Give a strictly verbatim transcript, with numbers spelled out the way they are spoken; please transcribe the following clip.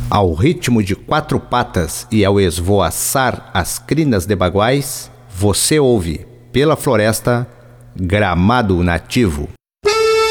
Ao ritmo de quatro patas e ao esvoaçar as crinas de baguais, você ouve, pela floresta, Gramado Nativo.